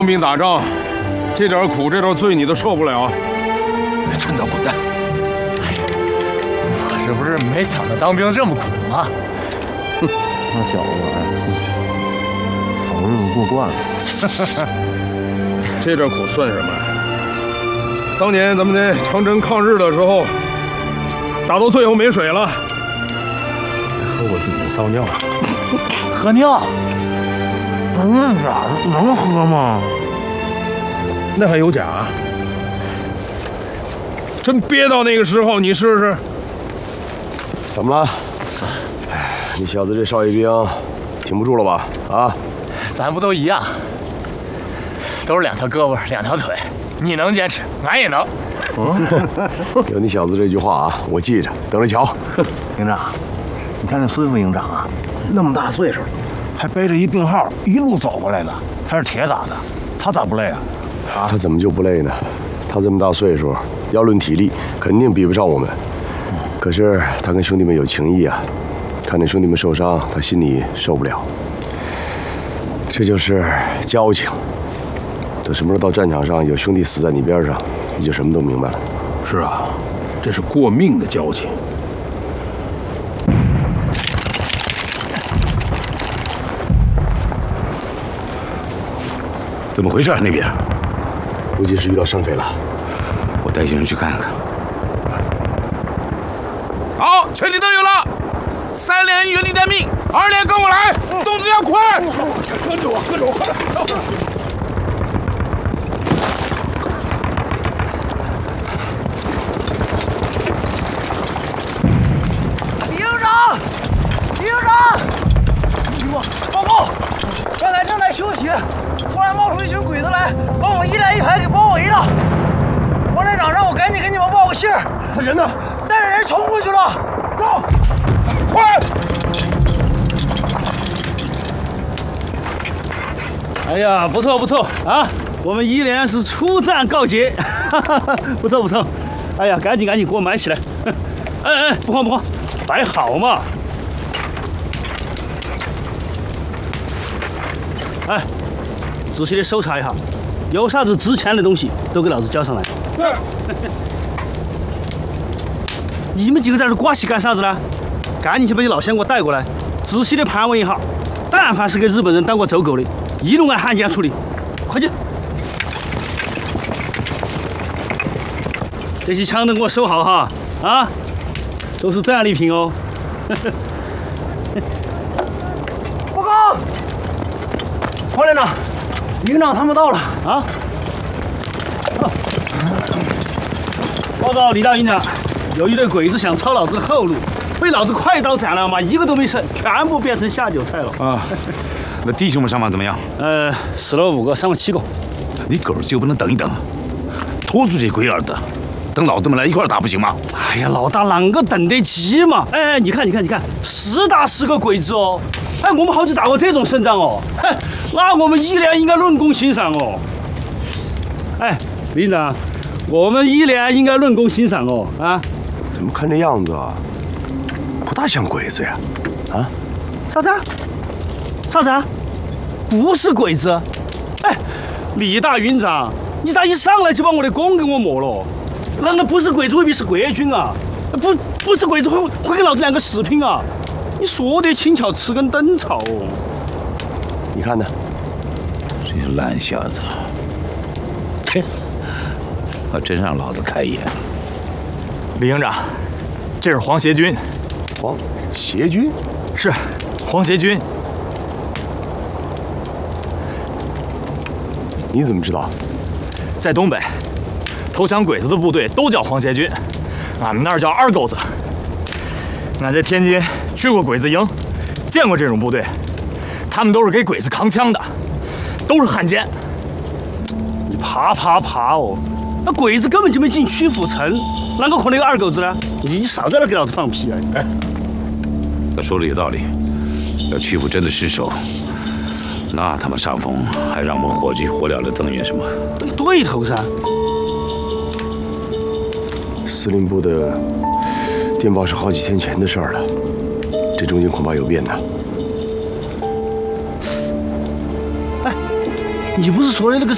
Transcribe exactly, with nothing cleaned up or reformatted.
兵打仗，这点苦这点罪你都受不了， 趁早滚蛋！ 我这不是没想到当兵这么苦吗？ 哼，那小子，哎，好日子过惯了。 这点苦算什么？当年咱们在长征抗日的时候，打到最后没水了， 喝我自己的骚尿， 喝尿。 那咋能喝吗？ 那还有假？真憋到那个时候，你试试。 怎么了？哎，你小子这少爷兵挺不住了吧？啊？ 咱不都一样，都是两条胳膊两条腿，你能坚持，俺也能。 嗯，有你小子这句话啊，我记着，等着瞧。 营长，你看那孙副营长啊，那么大岁数。 还背着一病号一路走过来的，他是铁打的，他咋不累啊？ 啊，他怎么就不累呢？他这么大岁数，要论体力，肯定比不上我们。可是他跟兄弟们有情谊啊，看见兄弟们受伤，他心里受不了。这就是交情。等什么时候到战场上，有兄弟死在你边上，你就什么都明白了。 是啊，这是过命的交情。 怎么回事？那边估计是遇到山匪了， 我带些人去看看。 好，全体都有了。三连原地待命，二连跟我来，动作要快。 跟着我，跟着我，快点！ 李营长，李营长，李我报告，刚才正在休息。 突然冒出一群鬼子来，把我们一连一排给包围了。王连长让我赶紧给你们报个信儿。 他人呢？ 带着人冲过去了。走， 快！ 哎呀，不错不错啊！我们一连是出战告捷，哈哈哈，不错不错。哎呀，赶紧赶紧给我埋起来。哎哎，不慌不慌，摆好嘛。哎。 仔细的搜查一下，有啥子值钱的东西都给老子交上来。 是。 你们几个在这刮戏干啥子呢？赶紧去把你老乡给我带过来，仔细的盘问一下。但凡是给日本人当过走狗的，一律按汉奸处理。快去！这些枪都给我收好哈！啊，都是战利品哦。 报告，黄连长。 营长他们到了啊！报告李大营长，有一队鬼子想抄老子的后路，被老子快刀斩了嘛，一个都没剩，全部变成下酒菜了啊！那弟兄们伤亡怎么样？ 呃，死了五个，伤了七个。 你狗就不能等一等，拖住这龟儿子，等老子们来一块打不行吗？ 哎呀，老大啷个等得急嘛？哎，你看，你看，你看，十打十个鬼子哦！哎，我们好久打过这种胜仗哦。嘿。 那我们一连应该论功行赏哦。哎，李营长，我们一连应该论功行赏哦。啊， 怎么看这样子啊，不大像鬼子呀？啊？ 啥子？啥子？不是鬼子？哎，李大营长，你咋一上来就把我的功给我没了？那那不是鬼子未必是国军啊？不不是鬼子会会跟老子两个死拼啊？你说得轻巧，吃根灯草哦。 你看呢？ 这些烂小子，切！还真让老子开眼。 李营长，这是黄协军。 黄协军？ 是，黄协军。 你怎么知道？ 在东北，投降鬼子的部队都叫黄协军，俺们那儿叫二狗子。俺在天津去过鬼子营，见过这种部队。 他们都是给鬼子扛枪的，都是汉奸。 你啪啪啪哦！那鬼子根本就没进曲阜城，啷个可能有二狗子呢？你少在那给老子放屁啊！哎， 他说的有道理。要曲阜真的失守，那他妈上峰还让我们火急火燎的增援什么？ 对头噻！ 司令部的电报是好几天前的事儿了，这中间恐怕有变呢。 哎，你不是说的那个